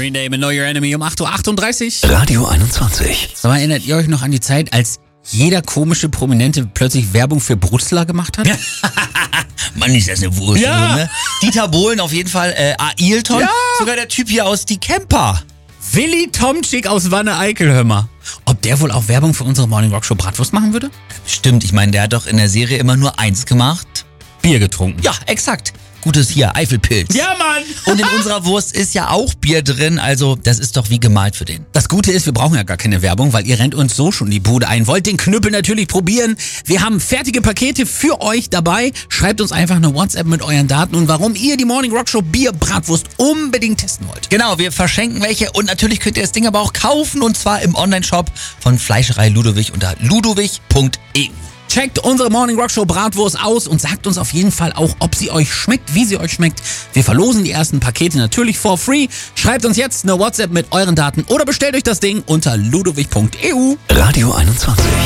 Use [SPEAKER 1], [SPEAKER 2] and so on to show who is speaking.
[SPEAKER 1] Green Day mit Know Your Enemy um 8.38 Uhr.
[SPEAKER 2] Radio 21.
[SPEAKER 1] So, erinnert ihr euch noch an die Zeit, als jeder komische Prominente plötzlich Werbung für Brutzler gemacht hat?
[SPEAKER 2] Mann, ist das eine Wurst.
[SPEAKER 1] Ja.
[SPEAKER 2] Ne? Dieter Bohlen auf jeden Fall, Ailton,
[SPEAKER 1] Ja.
[SPEAKER 2] sogar der Typ hier aus Die Camper.
[SPEAKER 1] Willi Tomczyk aus Wanne-Eickel, hör mal. Ob der wohl auch Werbung für unsere Morning Rock Show Bratwurst machen würde?
[SPEAKER 2] Stimmt, ich meine, der hat doch in der Serie immer nur eins gemacht.
[SPEAKER 1] Bier getrunken.
[SPEAKER 2] Ja, exakt. Gutes hier, Eifelpilz.
[SPEAKER 1] Ja, Mann!
[SPEAKER 2] Und in unserer Wurst ist ja auch Bier drin, also das ist doch wie gemalt für den.
[SPEAKER 1] Das Gute ist, wir brauchen ja gar keine Werbung, weil ihr rennt uns so schon die Bude ein. Wollt den Knüppel natürlich probieren? Wir haben fertige Pakete für euch dabei. Schreibt uns einfach eine WhatsApp mit euren Daten und warum ihr die Morning Rock Show Bier Bratwurst unbedingt testen wollt.
[SPEAKER 2] Genau, wir verschenken welche und natürlich könnt ihr das Ding aber auch kaufen und zwar im Onlineshop von Fleischerei Ludowig unter ludowig.eu.
[SPEAKER 1] Checkt unsere Morning Rock Show Bratwurst aus und sagt uns auf jeden Fall auch, ob sie euch schmeckt, wie sie euch schmeckt. Wir verlosen die ersten Pakete natürlich for free. Schreibt uns jetzt eine WhatsApp mit euren Daten oder bestellt euch das Ding unter ludowig.eu.
[SPEAKER 2] Radio 21.